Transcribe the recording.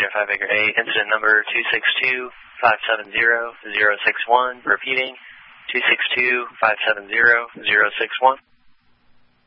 at 5 Acre 8, incident number 262-570-061, repeating, 262-570-061.